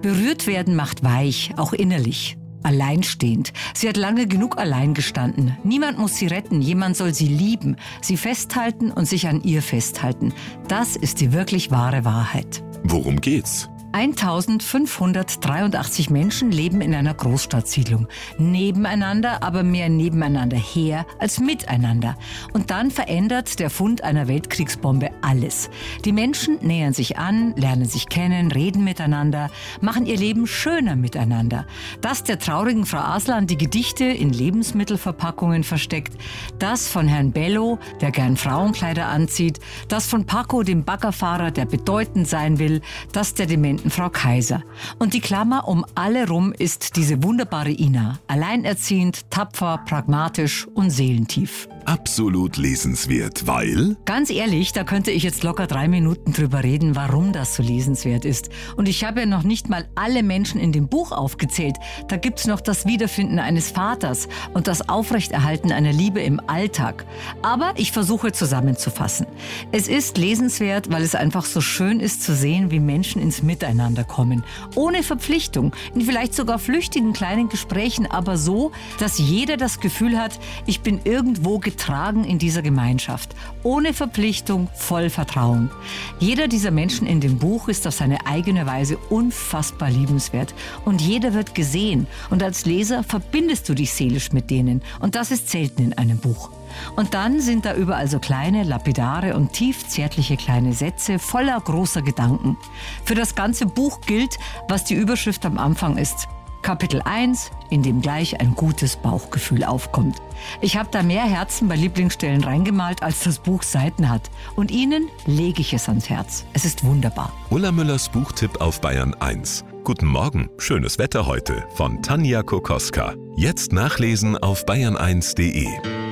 Berührt werden macht weich, auch innerlich. Alleinstehend. Sie hat lange genug allein gestanden. Niemand muss sie retten, jemand soll sie lieben, sie festhalten und sich an ihr festhalten. Das ist die wirklich wahre Wahrheit. Worum geht's? 1583 Menschen leben in einer Großstadtsiedlung. Nebeneinander, aber mehr nebeneinander her als miteinander. Und dann verändert der Fund einer Weltkriegsbombe alles. Die Menschen nähern sich an, lernen sich kennen, reden miteinander, machen ihr Leben schöner miteinander. Das der traurigen Frau Aslan die Gedichte in Lebensmittelverpackungen versteckt. Das von Herrn Bello, der gern Frauenkleider anzieht. Das von Paco, dem Baggerfahrer, der bedeutend sein will. Das der dementen Frau Kaiser. Und die Klammer um alle rum ist diese wunderbare Ina. Alleinerziehend, tapfer, pragmatisch und seelentief. Absolut lesenswert, weil? Ganz ehrlich, da könnte ich jetzt locker 3 Minuten drüber reden, warum das so lesenswert ist. Und ich habe ja noch nicht mal alle Menschen in dem Buch aufgezählt. Da gibt's noch das Wiederfinden eines Vaters und das Aufrechterhalten einer Liebe im Alltag. Aber ich versuche zusammenzufassen. Es ist lesenswert, weil es einfach so schön ist zu sehen, wie Menschen ins Miteinander kommen. Ohne Verpflichtung, in vielleicht sogar flüchtigen kleinen Gesprächen, aber so, dass jeder das Gefühl hat, ich bin irgendwo getragen in dieser Gemeinschaft. Ohne Verpflichtung, voll Vertrauen. Jeder dieser Menschen in dem Buch ist auf seine eigene Weise unfassbar liebenswert. Und jeder wird gesehen. Und als Leser verbindest du dich seelisch mit denen. Und das ist selten in einem Buch. Und dann sind da überall so kleine, lapidare und tief zärtliche kleine Sätze voller großer Gedanken. Für das ganze Buch gilt, was die Überschrift am Anfang ist. Kapitel 1, in dem gleich ein gutes Bauchgefühl aufkommt. Ich habe da mehr Herzen bei Lieblingsstellen reingemalt, als das Buch Seiten hat. Und Ihnen lege ich es ans Herz. Es ist wunderbar. Ulla Müllers Buchtipp auf Bayern 1. Guten Morgen, schönes Wetter heute von Tanja Kokoska. Jetzt nachlesen auf bayern1.de.